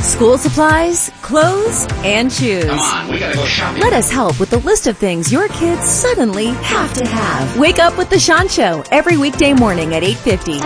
School supplies, clothes, and shoes. Come on, we gotta go shopping. Let us help with the list of things your kids suddenly have to have. Wake up with The Sean Show every weekday morning at 8:50.